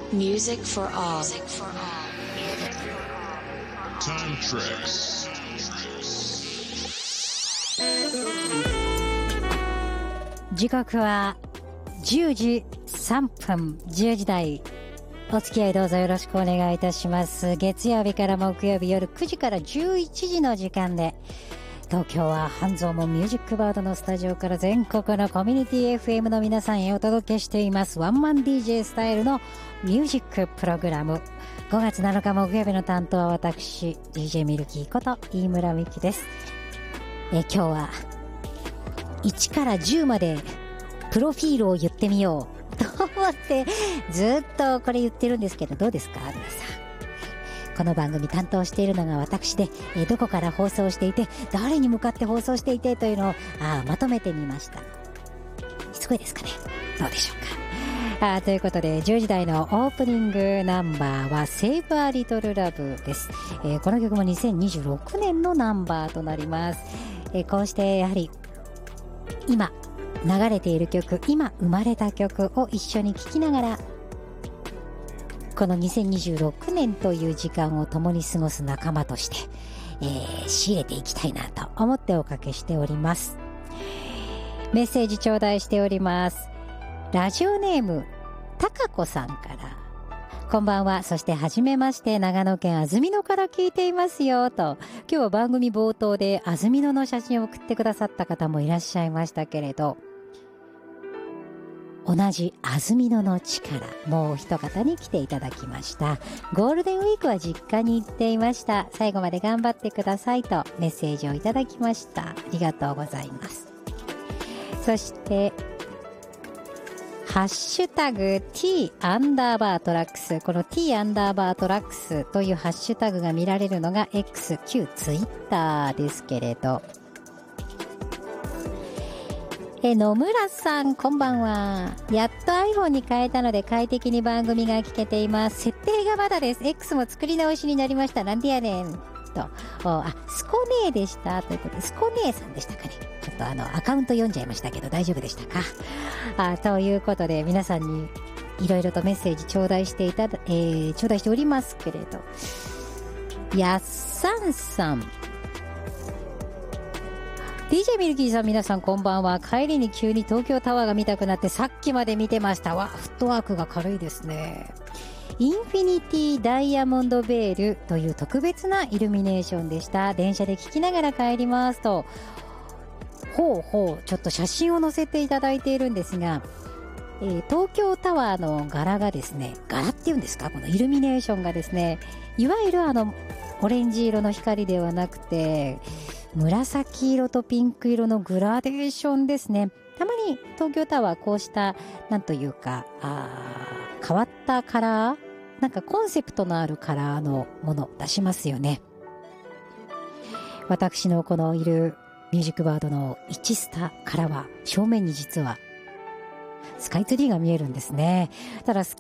Music for all. Time Tracks. 時刻は10時3分、10時台。お付き合いどうぞよろしくお願いいたします。月曜日から木曜日夜9時から11時の時間で、東京は半蔵門ミュージックバードのスタジオから全国のコミュニティ FM の皆さんへお届けしていますワンマン DJ スタイルのミュージックプログラム。5月7日木曜日の担当は私 DJ ミルキーこと飯村美希です。今日は1から10までプロフィールを言ってみようと思ってずっとこれ言ってるんですけど、どうですか皆さん。この番組担当しているのが私で、どこから放送していて誰に向かって放送していてというのをまとめてみました。すごいですかね。どうでしょうか。ということで10時台のオープニングナンバーはセーバーリトルラブです。この曲も2026年のナンバーとなります。こうしてやはり今流れている曲、今生まれた曲を一緒に聴きながら、この2026年という時間を共に過ごす仲間として、仕入れていきたいなと思っておかけしております。メッセージ頂戴しております。ラジオネームたかこさんから、こんばんは。そしてはじめまして、長野県安曇野から聞いていますよと。今日は番組冒頭で安曇野の写真を送ってくださった方もいらっしゃいましたけれど、同じ安曇野の地からもう一方に来ていただきました。ゴールデンウィークは実家に行っていました。最後まで頑張ってくださいとメッセージをいただきました。ありがとうございます。そしてハッシュタグ T アンダーバートラックス、この T アンダーバートラックスというハッシュタグが見られるのが X 旧ツイッターですけれど、野村さんこんばんは。やっと iPhone に変えたので快適に番組が聞けています。設定がまだです。 X も作り直しになりました。なんでやねんと。スコネーでしたということで、スコネーさんでしたかね。ちょっとアカウント読んじゃいましたけど大丈夫でしたか。ということで皆さんにいろいろとメッセージ頂戴しておりますけれど、やっさんさん、DJ ミルキーさん、皆さんこんばんは。帰りに急に東京タワーが見たくなってさっきまで見てました。フットワークが軽いですね。インフィニティダイヤモンドベールという特別なイルミネーションでした。電車で聞きながら帰りますと。ちょっと写真を載せていただいているんですが、東京タワーの柄がですね、柄っていうんですか、このイルミネーションがですね、いわゆるオレンジ色の光ではなくて紫色とピンク色のグラデーションですね。たまに東京タワーこうしたなんというか変わったカラー、なんかコンセプトのあるカラーのもの出しますよね。私のこのいるミュージックバードの1スタからは正面に実はスカイツリーが見えるんですね。ただス